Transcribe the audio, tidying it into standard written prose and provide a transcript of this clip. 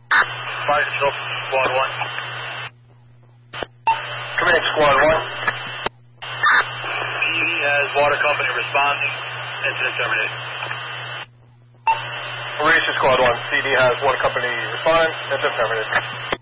Fire control, squad 1. Come in, squad 1. PD has water company responding. Incident terminated. Mauritia, squad 1. CD has water company responding. Incident terminated.